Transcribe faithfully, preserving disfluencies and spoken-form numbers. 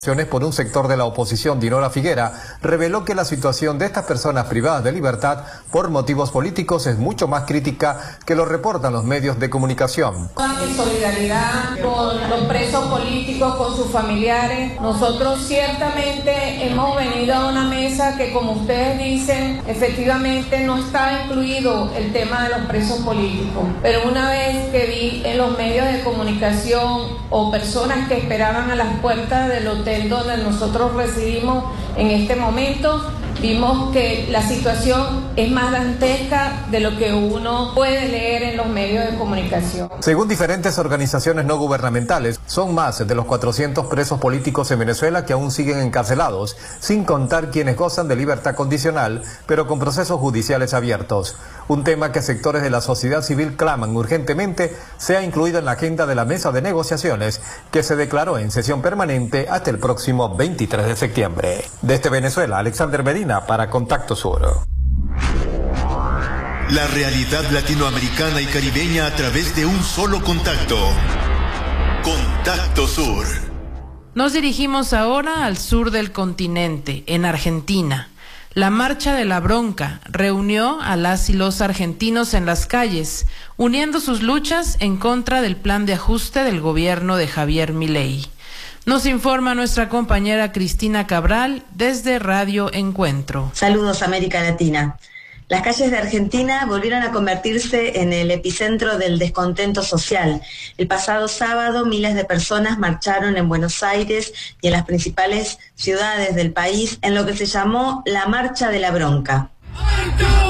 Por un sector de la oposición, Dinora Figuera, reveló que la situación de estas personas privadas de libertad por motivos políticos es mucho más crítica que lo reportan los medios de comunicación. En solidaridad con los presos políticos, con sus familiares, nosotros ciertamente hemos venido a una mesa que, como ustedes dicen, efectivamente no está incluido el tema de los presos políticos. Pero una vez que vi en los medios de comunicación o personas que esperaban a las puertas del hotel donde nosotros residimos en este momento, vimos que la situación es más dantesca de lo que uno puede leer en los medios de comunicación. Según diferentes organizaciones no gubernamentales, son más de los cuatrocientos presos políticos en Venezuela que aún siguen encarcelados, sin contar quienes gozan de libertad condicional, pero con procesos judiciales abiertos. Un tema que sectores de la sociedad civil claman urgentemente sea incluido en la agenda de la mesa de negociaciones que se declaró en sesión permanente hasta el próximo veintitrés de septiembre. Desde Venezuela, Alexander Medina para Contacto Sur. La realidad latinoamericana y caribeña a través de un solo contacto. Contacto Sur. Nos dirigimos ahora al sur del continente, en Argentina. La Marcha de la Bronca reunió a las y los argentinos en las calles, uniendo sus luchas en contra del plan de ajuste del gobierno de Javier Milei. Nos informa nuestra compañera Cristina Cabral desde Radio Encuentro. Saludos, América Latina. Las calles de Argentina volvieron a convertirse en el epicentro del descontento social. El pasado sábado, miles de personas marcharon en Buenos Aires y en las principales ciudades del país en lo que se llamó la Marcha de la Bronca.